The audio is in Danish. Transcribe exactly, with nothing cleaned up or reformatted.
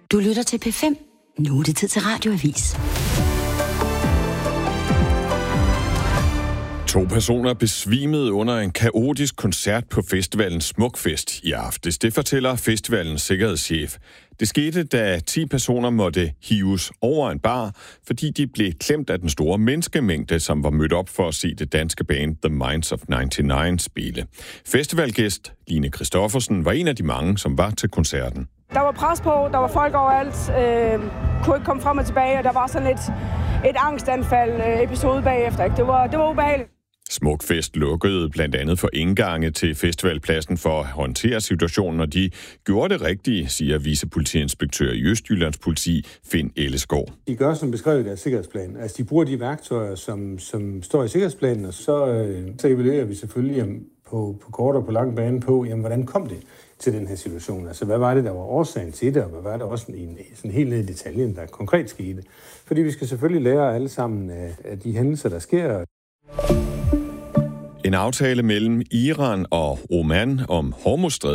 Du lytter til P fem. Nu er det tid til Radioavis. To personer besvimede under en kaotisk koncert på festivalen Smukfest i aftes. Det fortæller festivalens sikkerhedschef. Det skete, da ti personer måtte hives over en bar, fordi de blev klemt af den store menneskemængde, som var mødt op for at se det danske band The Minds of nioghalvfems spille. Festivalgæst Line Christoffersen var en af de mange, som var til koncerten. Der var pres på, der var folk overalt, øh, kunne ikke komme frem og tilbage, og der var sådan et, et angstanfald øh, episode bagefter. Ikke? Det var, det var ubehageligt. Smukfest lukkede blandt andet for indgange til festivalpladsen for at håndtere situationen, og de gjorde det rigtige, siger vicepolitiinspektør i Østjyllands politi, Finn Ellesgaard. De gør som beskrevet i deres sikkerhedsplan. Altså de bruger de værktøjer, som, som står i sikkerhedsplanen, og så, øh, så evaluerer vi selvfølgelig jamen, på, på kort og på lang bane på, jamen, hvordan kom det til den her situation? Altså hvad var det, der var årsagen til det, og hvad var det også en, sådan helt ned i detaljen, der konkret skete? Fordi vi skal selvfølgelig lære alle sammen af, af de hændelser, der sker. En aftale mellem Iran og Oman om Hormuzstrædet